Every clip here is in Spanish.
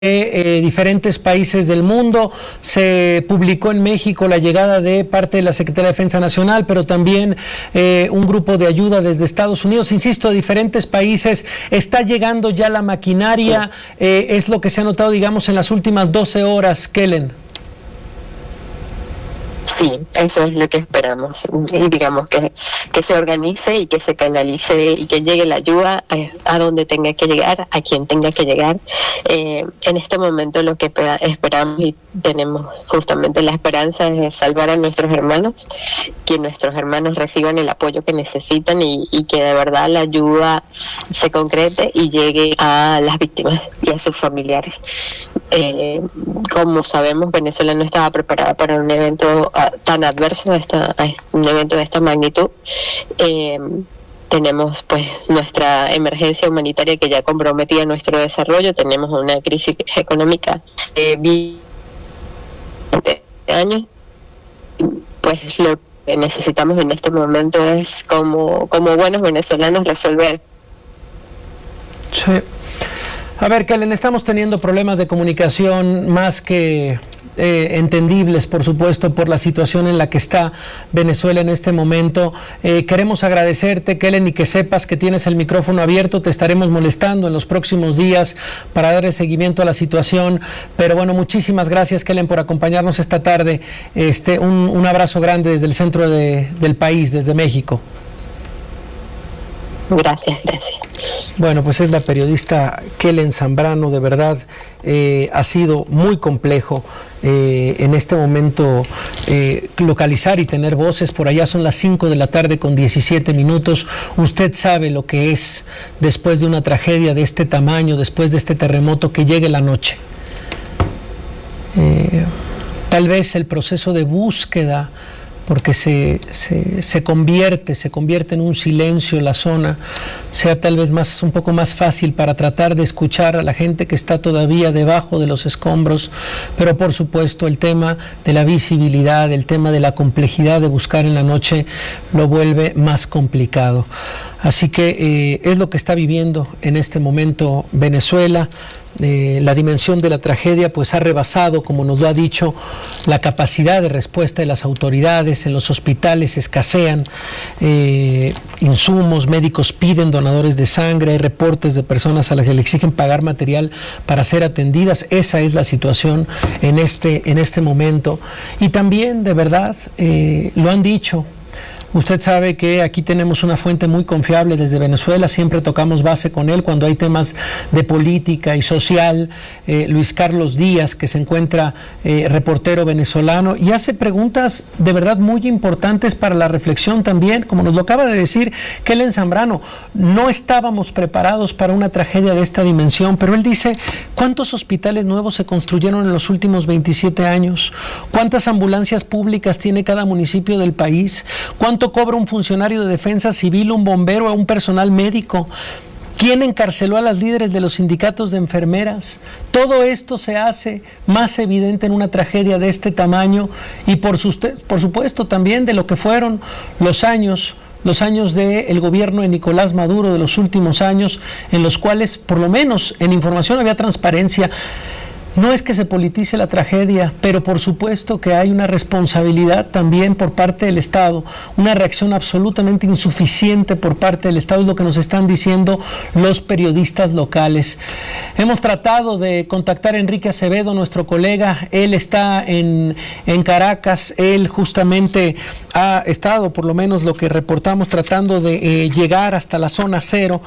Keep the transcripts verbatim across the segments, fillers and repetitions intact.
de eh, diferentes países del mundo. Se publicó en México la llegada de parte de la Secretaría de Defensa Nacional, pero también eh, un grupo de ayuda desde Estados Unidos, insisto, de diferentes países. Está llegando ya la maquinaria, eh, es lo que se ha notado, digamos, en las últimas doce horas, Kellen. Sí, eso es lo que esperamos, y digamos que, que se organice y que se canalice y que llegue la ayuda a, a donde tenga que llegar, a quien tenga que llegar. Eh, en este momento lo que esperamos y tenemos justamente la esperanza es salvar a nuestros hermanos, que nuestros hermanos reciban el apoyo que necesitan y, y que de verdad la ayuda se concrete y llegue a las víctimas y a sus familiares. Eh, como sabemos, Venezuela no estaba preparada para un evento uh, tan adverso, a esta, a un evento de esta magnitud. Eh, tenemos pues nuestra emergencia humanitaria que ya comprometía nuestro desarrollo, tenemos una crisis económica de veinte años, pues lo que necesitamos en este momento es como, como buenos venezolanos resolver. Sí. A ver, Kellen, estamos teniendo problemas de comunicación más que eh, entendibles, por supuesto, por la situación en la que está Venezuela en este momento. Eh, queremos agradecerte, Kellen, y que sepas que tienes el micrófono abierto. Te estaremos molestando en los próximos días para darle seguimiento a la situación. Pero bueno, muchísimas gracias, Kellen, por acompañarnos esta tarde. Este, un, un abrazo grande desde el centro de, del país, desde México. Gracias, gracias. Bueno, pues es la periodista Kellen Zambrano. De verdad, eh, ha sido muy complejo eh, en este momento eh, localizar y tener voces. Por allá son las cinco de la tarde con diecisiete minutos. Usted sabe lo que es después de una tragedia de este tamaño, después de este terremoto, que llegue la noche. Eh, tal vez el proceso de búsqueda, porque se, se, se convierte, se convierte en un silencio en la zona, sea tal vez más, un poco más fácil para tratar de escuchar a la gente que está todavía debajo de los escombros, pero por supuesto el tema de la visibilidad, el tema de la complejidad de buscar en la noche lo vuelve más complicado. Así que eh, es lo que está viviendo en este momento Venezuela. Eh, la dimensión de la tragedia pues ha rebasado, como nos lo ha dicho, la capacidad de respuesta de las autoridades. En los hospitales escasean eh, insumos, médicos piden donadores de sangre, hay reportes de personas a las que le exigen pagar material para ser atendidas. Esa es la situación en este, en este momento. Y también, de verdad, eh, lo han dicho. Usted sabe que aquí tenemos una fuente muy confiable desde Venezuela, siempre tocamos base con él cuando hay temas de política y social. eh, Luis Carlos Díaz, que se encuentra eh, reportero venezolano y hace preguntas de verdad muy importantes para la reflexión también, como nos lo acaba de decir Kellen Zambrano. No estábamos preparados para una tragedia de esta dimensión, pero él dice: ¿cuántos hospitales nuevos se construyeron en los últimos veintisiete años? ¿Cuántas ambulancias públicas tiene cada municipio del país? ¿Cuánto cobra un funcionario de defensa civil, un bombero o un personal médico? ¿Quién encarceló a las líderes de los sindicatos de enfermeras? Todo esto se hace más evidente en una tragedia de este tamaño y por, su, por supuesto también de lo que fueron los años los años del gobierno de Nicolás Maduro, de los últimos años, en los cuales por lo menos en información había transparencia. No es que se politice la tragedia, pero por supuesto que hay una responsabilidad también por parte del Estado, una reacción absolutamente insuficiente por parte del Estado, es lo que nos están diciendo los periodistas locales. Hemos tratado de contactar a Enrique Acevedo, nuestro colega. Él está en, en Caracas. Él justamente ha estado, por lo menos lo que reportamos, tratando de eh, llegar hasta la zona cero,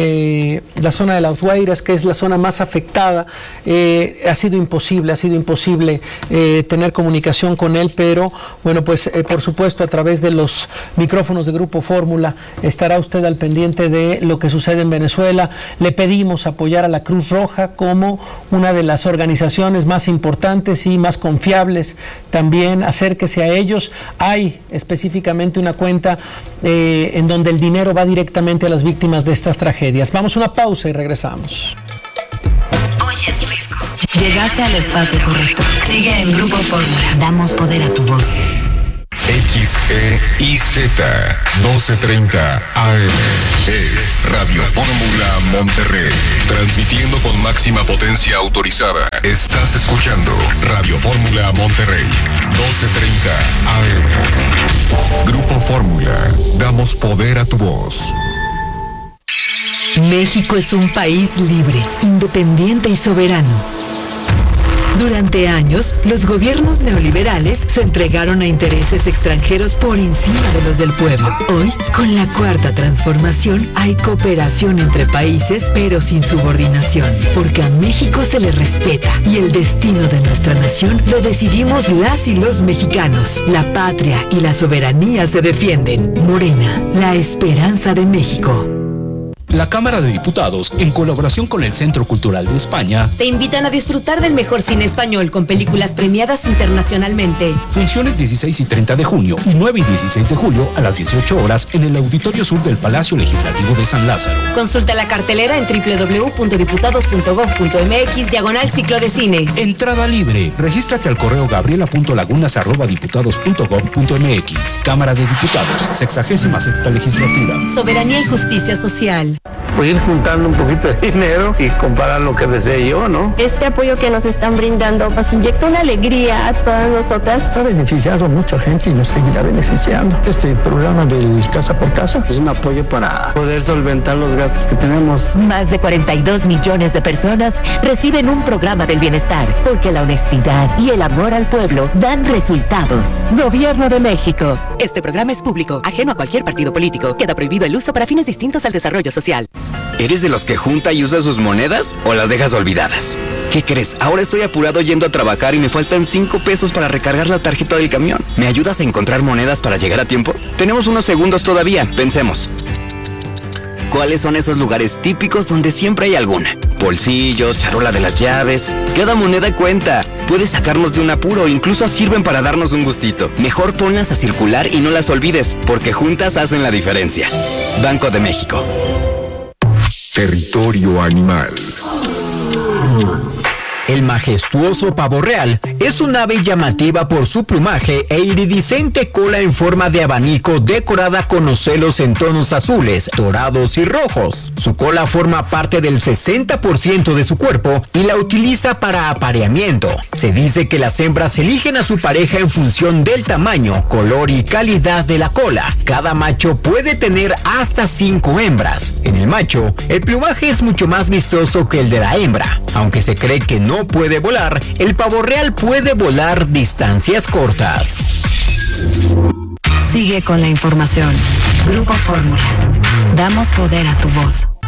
eh, la zona de Las Guairas, que es la zona más afectada. Eh, Ha sido imposible, ha sido imposible eh, tener comunicación con él, pero bueno, pues eh, por supuesto a través de los micrófonos de Grupo Fórmula estará usted al pendiente de lo que sucede en Venezuela. Le pedimos apoyar a la Cruz Roja como una de las organizaciones más importantes y más confiables. También acérquese a ellos. Hay específicamente una cuenta eh, en donde el dinero va directamente a las víctimas de estas tragedias. Vamos a una pausa y regresamos. Llegaste al espacio correcto. Sigue en Grupo Fórmula. Damos poder a tu voz. X E I Z doce treinta A M. Es Radio Fórmula Monterrey. Transmitiendo con máxima potencia autorizada. Estás escuchando Radio Fórmula Monterrey. doce treinta A M. Grupo Fórmula. Damos poder a tu voz. México es un país libre, independiente y soberano. Durante años, los gobiernos neoliberales se entregaron a intereses extranjeros por encima de los del pueblo. Hoy, con la cuarta transformación, hay cooperación entre países, pero sin subordinación, porque a México se le respeta y el destino de nuestra nación lo decidimos las y los mexicanos. La patria y la soberanía se defienden. Morena, la esperanza de México. La Cámara de Diputados, en colaboración con el Centro Cultural de España, te invitan a disfrutar del mejor cine español con películas premiadas internacionalmente. Funciones dieciséis y treinta de junio y nueve y dieciséis de julio a las dieciocho horas en el Auditorio Sur del Palacio Legislativo de San Lázaro. Consulta la cartelera en doble u doble u doble u punto diputados punto gob punto eme equis diagonal ciclo de cine. Entrada libre. Regístrate al correo gabriela punto lagunas arroba diputados punto gob punto eme equis. Cámara de Diputados, sexagésima sexta legislatura. Soberanía y justicia social. Pues ir juntando un poquito de dinero y comparar lo que desee yo, ¿no? Este apoyo que nos están brindando nos inyecta una alegría a todas nosotras. Ha beneficiado a mucha gente y nos seguirá beneficiando. Este programa del Casa por Casa es un apoyo para poder solventar los gastos que tenemos. Más de cuarenta y dos millones de personas reciben un programa del bienestar, porque la honestidad y el amor al pueblo dan resultados. Gobierno de México. Este programa es público, ajeno a cualquier partido político. Queda prohibido el uso para fines distintos al desarrollo social. ¿Eres de los que junta y usa sus monedas o las dejas olvidadas? ¿Qué crees? Ahora estoy apurado yendo a trabajar y me faltan cinco pesos para recargar la tarjeta del camión. ¿Me ayudas a encontrar monedas para llegar a tiempo? Tenemos unos segundos todavía, pensemos. ¿Cuáles son esos lugares típicos donde siempre hay alguna? Bolsillos, charola de las llaves. Cada moneda cuenta. Puedes sacarnos de un apuro, incluso sirven para darnos un gustito. Mejor ponlas a circular y no las olvides, porque juntas hacen la diferencia. Banco de México. Territorio animal. El majestuoso pavo real es un ave llamativa por su plumaje e iridiscente cola en forma de abanico decorada con ocelos en tonos azules, dorados y rojos. Su cola forma parte del sesenta por ciento de su cuerpo y la utiliza para apareamiento. Se dice que las hembras eligen a su pareja en función del tamaño, color y calidad de la cola. Cada macho puede tener hasta cinco hembras. En el macho, el plumaje es mucho más vistoso que el de la hembra. Aunque se cree que no puede volar, el pavo real puede volar distancias cortas. Sigue con la información. Grupo Fórmula. Damos poder a tu voz.